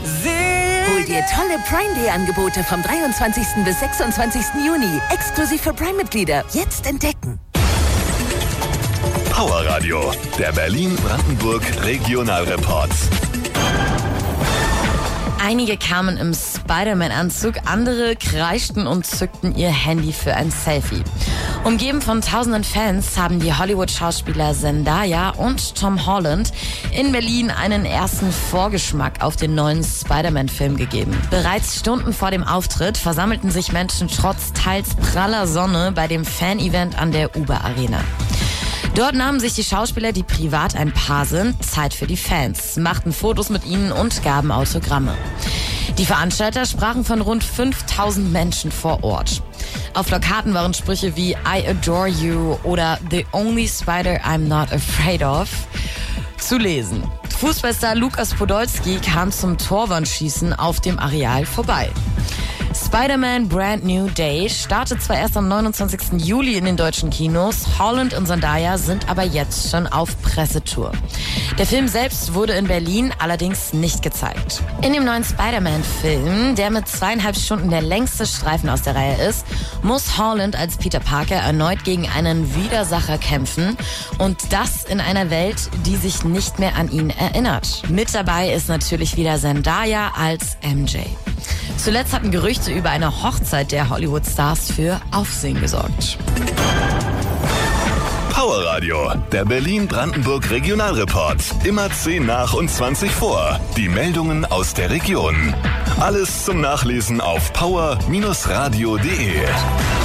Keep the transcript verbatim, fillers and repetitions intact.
Hol dir tolle Prime Day Angebote vom dreiundzwanzigsten bis sechsundzwanzigsten Juni. Exklusiv für Prime-Mitglieder. Jetzt entdecken. Power Radio, der Berlin-Brandenburg Regionalreport. Einige kamen im Spider-Man-Anzug, andere kreischten und zückten ihr Handy für ein Selfie. Umgeben von tausenden Fans haben die Hollywood-Schauspieler Zendaya und Tom Holland in Berlin einen ersten Vorgeschmack auf den neuen Spider-Man-Film gegeben. Bereits Stunden vor dem Auftritt versammelten sich Menschen trotz teils praller Sonne bei dem Fan-Event an der Uber-Arena. Dort nahmen sich die Schauspieler, die privat ein Paar sind, Zeit für die Fans, machten Fotos mit ihnen und gaben Autogramme. Die Veranstalter sprachen von rund fünftausend Menschen vor Ort. Auf Plakaten waren Sprüche wie I adore you oder The only spider I'm not afraid of zu lesen. Fußballstar Lukas Podolski kam zum Torwandschießen auf dem Areal vorbei. Spider-Man Brand New Day startet zwar erst am neunundzwanzigsten Juli in den deutschen Kinos, Holland und Zendaya sind aber jetzt schon auf Pressetour. Der Film selbst wurde in Berlin allerdings nicht gezeigt. In dem neuen Spider-Man-Film, der mit zweieinhalb Stunden der längste Streifen aus der Reihe ist, muss Holland als Peter Parker erneut gegen einen Widersacher kämpfen und das in einer Welt, die sich nicht mehr an ihn erinnert. Mit dabei ist natürlich wieder Zendaya als M J. Zuletzt hatten Gerüchte über eine Hochzeit der Hollywood-Stars für Aufsehen gesorgt. Power Radio, der Berlin-Brandenburg Regionalreport. Immer zehn nach und zwanzig vor. Die Meldungen aus der Region. Alles zum Nachlesen auf power Bindestrich radio punkt de.